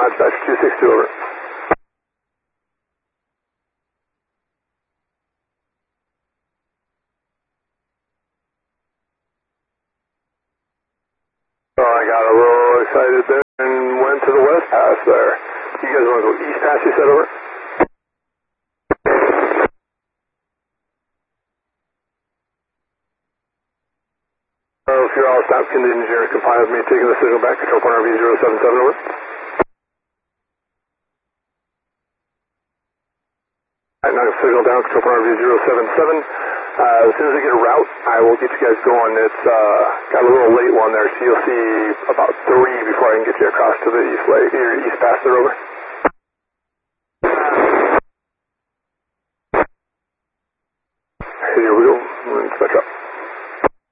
Dispatch 262, over. Oh, I got a little excited there and went to the west pass there. You guys want to go east pass, you said, over? If you're all stopped, can the engineer comply with me taking the signal back, control point RV 077, over? Alright, now signal down, control point RV 077. As soon as I get a route, I will get you guys going. It's got a little late one there, so you'll see about 3 before I can get you across to the east lake, or east pass there, over. Here we go.